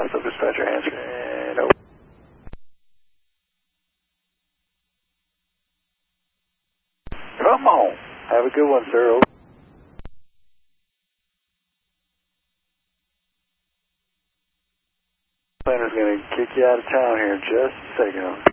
What's up, dispatcher? Answer. And over. Come on. Have a good one, sir. Over. Planner's going to kick you out of town here in just a second.